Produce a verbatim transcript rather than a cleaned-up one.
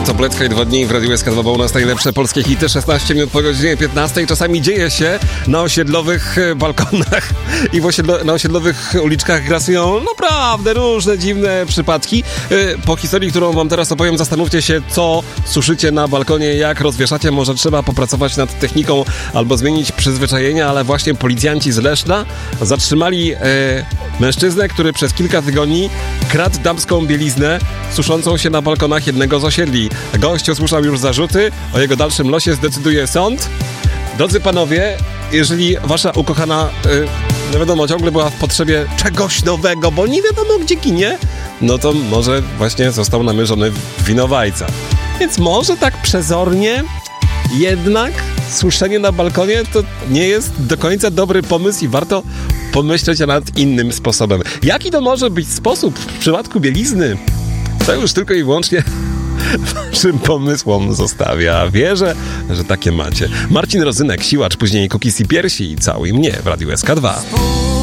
Tabletka i dwa dni w Radiu S K dwa, bo u nas najlepsze polskie hity. szesnaście minut po godzinie piętnastej. Czasami dzieje się na osiedlowych balkonach i w osiedlo, na osiedlowych uliczkach grasują naprawdę różne dziwne przypadki. Po historii, którą wam teraz opowiem, zastanówcie się, co suszycie na balkonie, jak rozwieszacie. Może trzeba popracować nad techniką albo zmienić przyzwyczajenia, ale właśnie policjanci z Leszna zatrzymali e, mężczyznę, który przez kilka tygodni kradł damską bieliznę suszącą się na balkonach jednego z osiedli. Gość usłyszał już zarzuty, o jego dalszym losie zdecyduje sąd. Drodzy panowie, jeżeli wasza ukochana, yy, nie wiadomo, ciągle była w potrzebie czegoś nowego, bo nie wiadomo gdzie ginie, no to może właśnie został namierzony w winowajca. Więc może tak przezornie jednak suszenie na balkonie to nie jest do końca dobry pomysł i warto pomyśleć nad innym sposobem. Jaki to może być sposób w przypadku bielizny? To już tylko i wyłącznie waszym pomysłom zostawia. Wierzę, że takie macie. Marcin Rozynek, Siłacz, później Kukis i Piersi i Całuj mnie w Radiu S K dwa.